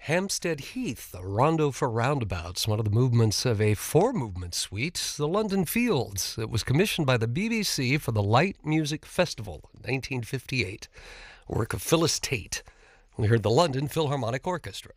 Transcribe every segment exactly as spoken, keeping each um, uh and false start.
Hampstead Heath, a rondo for roundabouts, one of the movements of a four-movement suite, the London Fields. It was commissioned by the B B C for the Light Music Festival in nineteen fifty-eight, a work of Phyllis Tate. We heard the London Philharmonic Orchestra.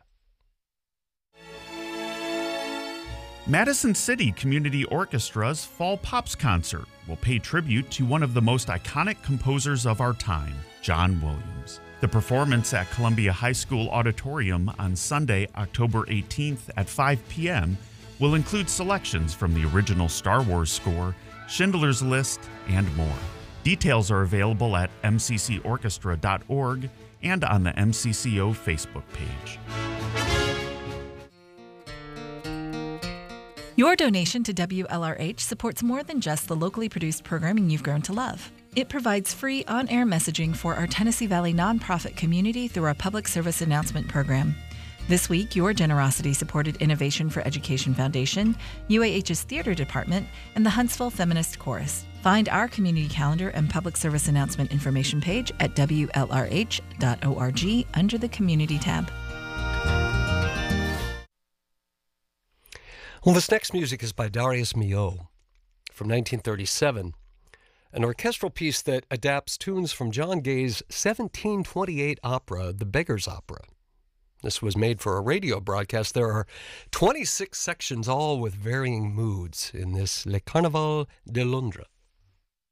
Madison City Community Orchestra's Fall Pops Concert will pay tribute to one of the most iconic composers of our time, John Williams. The performance at Columbia High School Auditorium on Sunday, October eighteenth at five p.m. will include selections from the original Star Wars score, Schindler's List, and more. Details are available at m c c orchestra dot org and on the M C C O Facebook page. Your donation to W L R H supports more than just the locally produced programming you've grown to love. It provides free on-air messaging for our Tennessee Valley nonprofit community through our public service announcement program. This week, your generosity supported Innovation for Education Foundation, U A H's Theater Department, and the Huntsville Feminist Chorus. Find our community calendar and public service announcement information page at w l r h dot org under the Community tab. Well, this next music is by Darius Milhaud from nineteen thirty-seven, an orchestral piece that adapts tunes from John Gay's seventeen twenty-eight opera, The Beggar's Opera. This was made for a radio broadcast. There are twenty-six sections, all with varying moods, in this Le Carnaval de Londres.